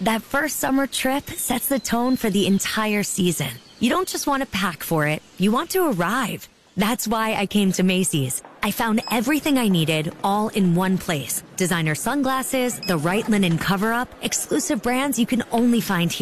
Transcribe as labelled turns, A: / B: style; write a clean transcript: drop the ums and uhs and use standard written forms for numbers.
A: That first summer trip sets the tone for the entire season. You don't just want to pack for it, you want to arrive. That's why I came to Macy's. I found everything I needed all in one place. Designer sunglasses, the right linen cover-up, exclusive brands you can only find here.